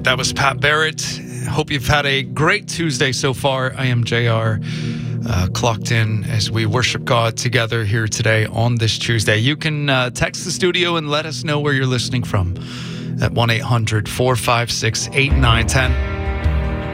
That was Pat Barrett. Hope you've had a great Tuesday so far. I am JR, clocked in as we worship God together here today on this Tuesday. You can text the studio and let us know where you're listening from at 1-800-456-8910.